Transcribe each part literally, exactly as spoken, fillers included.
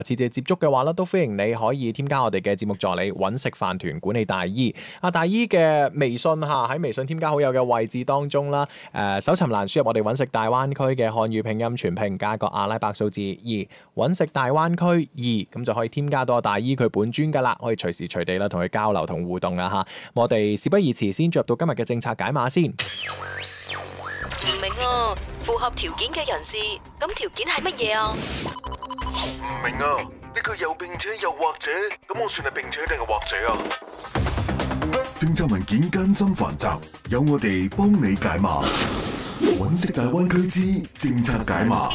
次次接觸嘅話咧，都歡迎你可以添加我哋嘅節目助理揾食飯團管理大姨。阿大姨嘅微信嚇喺微信添加好友嘅位置當中啦，誒、呃、搜尋欄輸入我哋揾食大灣區嘅漢語拼音全拼加個阿拉伯數字二，揾食大灣區二，咁就可以添加到阿大姨佢本尊噶啦，可以隨時隨地啦同佢交流同互動啊嚇。我哋事不宜遲，先進入到今日嘅政策解碼先。 唔明啊，符合條件嘅人士，咁條件係乜嘢啊？ 唔明啊，呢個又並且又或者，咁我算係並且定係或者啊？政策文件艱辛繁雜，有我哋幫你解碼。揾食大灣區之政策解碼。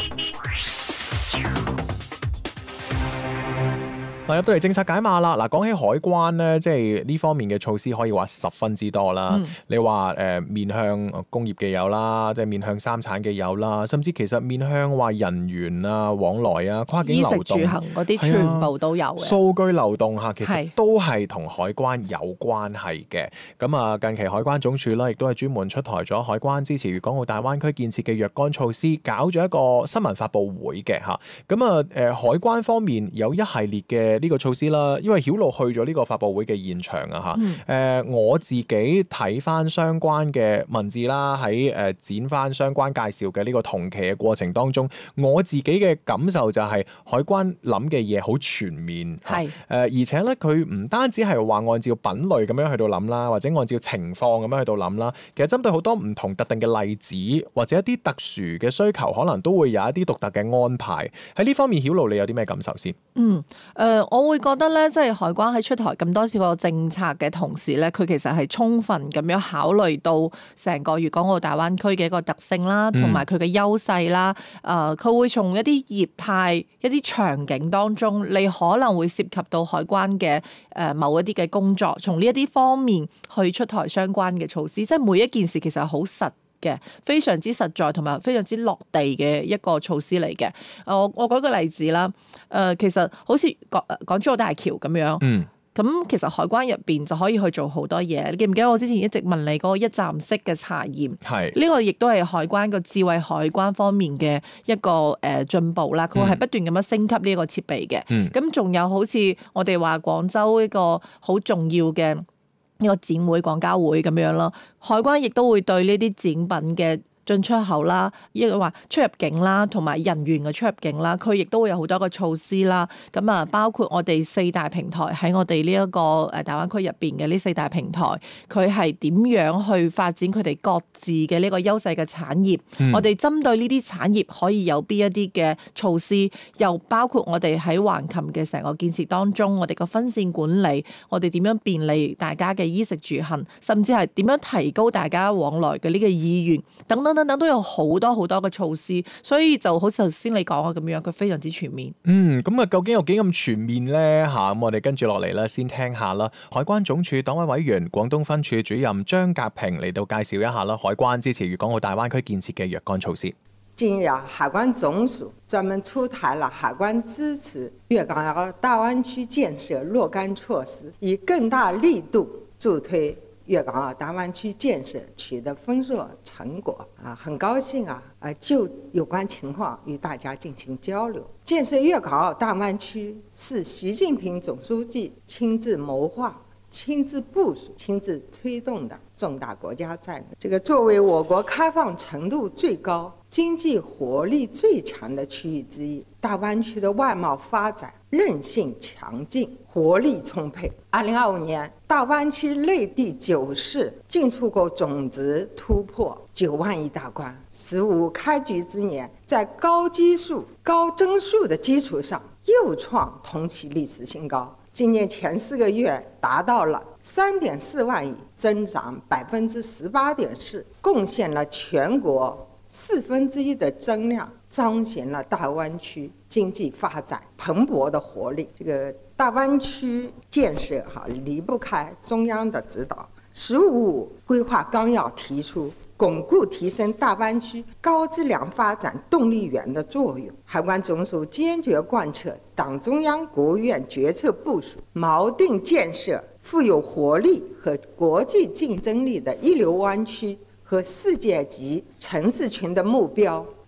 入到嚟政策解碼啦！嗱，講起海關咧，即係呢方面嘅措施可以話十分之多啦。嗯、你話誒、呃、面向工業嘅有啦，即係面向三產嘅有啦，甚至其實面向話人員啊往來啊跨境流動、衣食住行嗰啲全部都有嘅。 數據流動嚇，其實都係同海關有關係嘅。咁啊，近期海關總署咧，亦都係專門出台咗海關支持粵港澳大灣區建設嘅若干措施，搞咗一個新聞發佈會嘅嚇。咁啊誒，海關方面有一系列嘅呢個措施啦，因為曉露去咗呢個發佈會嘅現場啊嚇，誒、嗯呃、我自己睇翻相關嘅文字啦，喺誒剪翻相關介紹嘅呢個同期嘅過程當中，我自己嘅感受就係海關諗嘅嘢好全面，係誒、呃、而且咧佢唔單止係話按照品類咁樣去到諗啦，或者按照情況咁樣去到諗啦，其實針對好多唔同特定嘅例子或者一啲特殊嘅需求，可能都會有一啲獨特嘅安排。喺呢方面，曉露你有啲咩感受先？ 嗯，誒、呃、我會覺得咧，即係海關喺出台咁多個政策嘅同時咧，佢其實係充分咁樣考慮到成個粵港澳大灣區嘅一個特性啦，同埋佢嘅優勢啦。誒、呃，佢會從一啲業態、一啲場景當中，你可能會涉及到海關嘅誒、呃、某一啲嘅工作，從呢一啲方面去出台相關嘅措施。即係每一件事其實係好實嘅，非常之實在同埋非常之落地嘅一個措施嚟嘅。我我舉個例子啦，誒、呃、其實好似港港珠澳大橋咁樣，嗯，咁其實海關入邊就可以去做好多嘢。你記唔記得我之前一直問你嗰個一站式嘅查驗？係呢個亦都係海關個智慧海關方面嘅一個誒進步啦。佢會係不斷咁樣升級呢一個設備嘅。咁仲、嗯、有好似我哋話廣州一個好重要嘅呢個展會、廣交會咁樣咯，海關亦都會對呢啲展品嘅進出口啦，亦話出入境啦，同埋人員嘅出入境啦，佢亦都會有好多個措施啦。咁啊，包括我哋四大平台喺我哋呢一個誒大灣區入邊嘅呢四大平台，佢係點樣去發展佢哋各自嘅呢個優勢嘅產業？嗯、我哋針對呢啲產業可以有邊一啲嘅措施？又包括我哋喺橫琴嘅成個建設當中，我哋個分線管理，我哋點樣便利大家嘅衣食住行，甚至係點樣提高大家往來嘅呢個意願等等。等等都有好多好多嘅措施，所以就好似頭先你講嘅咁樣，佢非常之全面。 嗯，咁啊，究竟有幾咁全面咧？吓，咁我哋跟住落嚟咧，先聽下啦。海關總署黨委委員、廣東分處主任張格平嚟到介紹一下啦，海關支持粵港澳大灣區建設嘅若干措施。 近日啊，海關總署專門出台了海關支持粵港澳大灣區建設若干措施，以更大力度助推粵港澳大灣區建設取得豐碩成果啊，很高興啊，啊就有關情況與大家進行交流。建設粵港澳大灣區是習近平總書記親自謀劃、親自部署、親自推動的重大國家戰略。這個作為我國開放程度最高、經濟活力最強的區域之一，大灣區的外貿發展韌性強勁、活力充沛。二零二五年，大灣區內地九市進出口總值突破九萬億大關。“十五”開局之年，在高基數、高增速的基礎上，又創同期歷史新高。今年前四個月達到了三點四萬億，增長百分之十八點四，貢獻了全國四分之一的增量，彰顯了大灣區經濟發展蓬勃的活力。這個大灣區建設哈離不開中央的指導。“十五”規劃綱要提出，鞏固提升大灣區高質量發展動力源的作用。海關總署堅決貫徹黨中央、國務院決策部署，錨定建設富有活力和國際競爭力的一流灣區和世界級城市群的目標，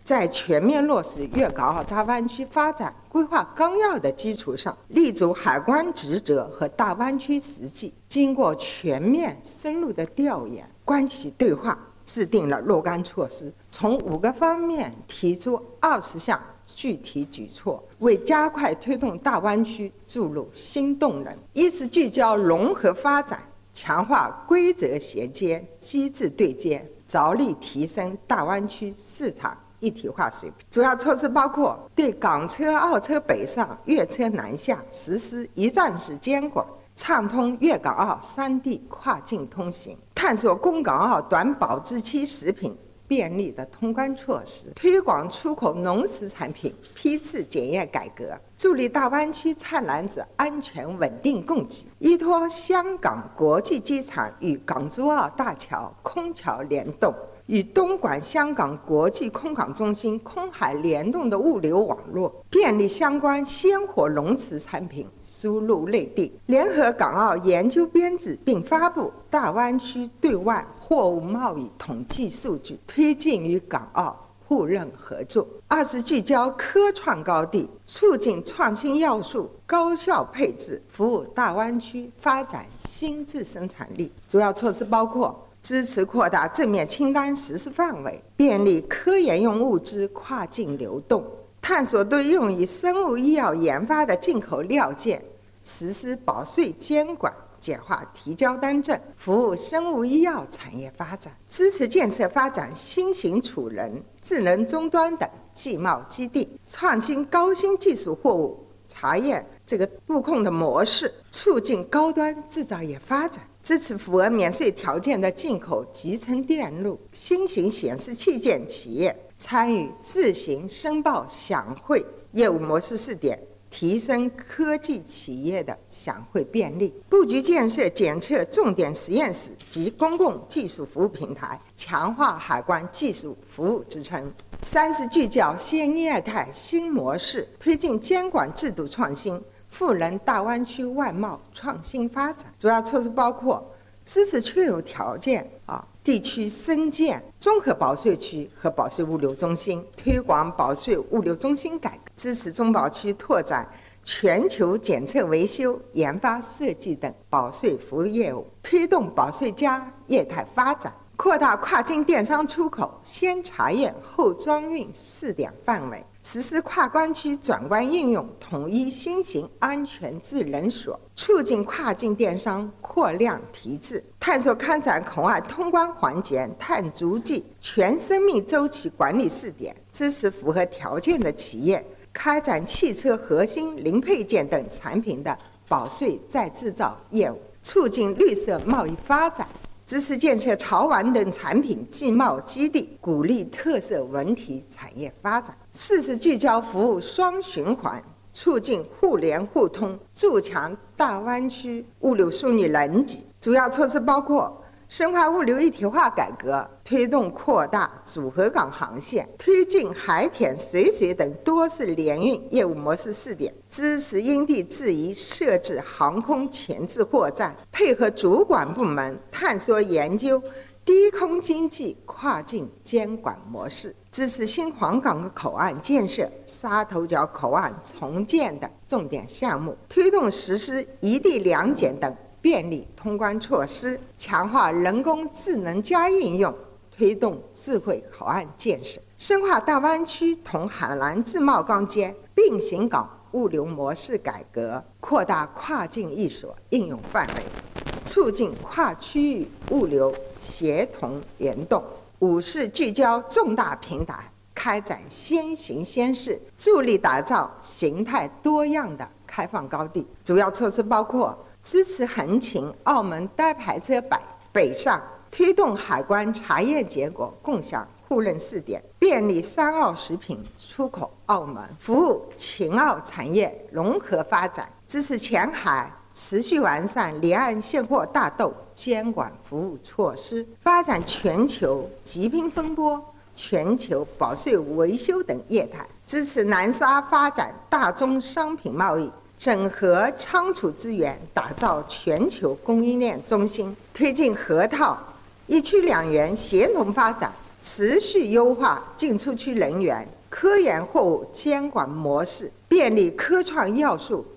在全面落实粤港澳大湾区发展规划纲要的基础上，立足海关职责和大湾区实际，经过全面深入的调研、关系对话，制定了若干措施，从五个方面提出二十项具体举措，为加快推动大湾区注入新动能。一是聚焦融合发展，强化规则衔接、机制对接，着力提升大湾区市场一体化水平。主要措施包括对港车、澳车北上、粤车南下实施一站式监管，畅通粤港澳三地跨境通行，探索供港澳短保质期食品便利的通关措施，推广出口农食产品批次检验改革，助力大湾区菜篮子安全稳定供给。依托香港国际机场与港珠澳大桥空桥联动，与东莞香港国际空港中心空海联动的物流网络，便利相关鲜活农产产品输入内地。联合港澳研究编制并发布大湾区对外货物贸易统计数据，推进与港澳互认合作。二是聚焦科创高地，促进创新要素高效配置，服务大湾区发展新质生产力。主要措施包括支持扩大正面清单实施范围，便利科研用物资跨境流动，探索对用于生物医药研发的进口料件实施保税监管，简化提交单证，服务生物医药产业发展。支持建设发展新型储能、智能终端等技贸基地，创新高新技术货物查验这个布控的模式，促进高端制造业发展。支持符合免税条件的进口集成电路、新型显示器件企业参与自行申报享汇业务模式试点，提升科技企业的享汇便利。布局建设检测重点实验室及公共技术服务平台，强化海关技术服务支撑。三是聚焦新业态新模式，推进监管制度创新，赋能大湾区外贸创新发展。主要措施包括支持确有条件啊地区深建综合保税区和保税物流中心，推广保税物流中心改革，支持中保区拓展全球检测维修、研发设计等保税服务业务，推动保税加业态发展，扩大跨境电商出口先查验后装运试点范围，实施跨关区转关应用统一新型安全智能锁，促进跨境电商扩量提质，探索开展口岸通关环节碳足迹全生命周期管理试点，支持符合条件的企业开展汽车核心零配件等产品的保税再制造业务，促进绿色贸易发展，支持建设潮玩等产品技贸基地，鼓励特色文体产业发展。四是聚焦服务双循环，促进互联互通，筑强大湾区物流枢纽能级。主要措施包括深化物流一体化改革，推动扩大组合港航线，推进海铁、水水等多式联运业务模式试点，支持因地制宜设置航空前置货站，配合主管部门探索研究低空经济跨境监管模式，支持新皇岗口岸建设、沙头角口岸重建等重点项目，推动实施一地两检等便利通关措施，强化人工智能加应用，推动智慧口岸建设，深化大湾区同海南自贸钢接并行港物流模式改革，扩大跨境一所应用范围，促进跨区域物流协同联动。五是聚焦重大平台，开展先行先试，助力打造形态多样的开放高地。主要措施包括支持横琴澳门单牌车北北上，推动海关查验结果共享互认试点，便利三澳食品出口澳门，服务秦澳产业融合发展，支持前海持续完善离岸现货大豆监管服务措施，发展全球疾病风波、全球保税维修等业态，支持南沙发展大宗商品贸易，整合仓储资源，打造全球供应链中心，推进河套一区两园协同发展， 持续优化进出区人员科研货物监管模式，便利科创要素